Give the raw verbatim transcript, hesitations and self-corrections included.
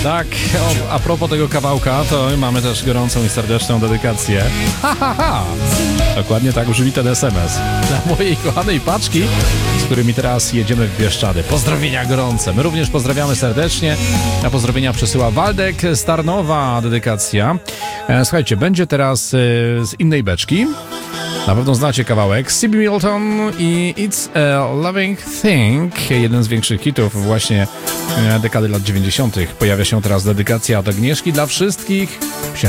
Tak, o, a propos tego kawałka, to mamy też gorącą i serdeczną dedykację. Ha, ha, ha. Dokładnie tak brzmi ten es em es. Dla mojej kochanej paczki, z którymi teraz jedziemy w Bieszczady. Pozdrowienia gorące. My również pozdrawiamy serdecznie. A pozdrowienia przesyła Waldek z Tarnowa, dedykacja. Słuchajcie, będzie teraz z innej beczki. Na pewno znacie kawałek C B Milton i It's a Loving Thing, jeden z większych hitów właśnie dekady lat dziewięćdziesiątych. Pojawia się teraz dedykacja od Agnieszki dla wszystkich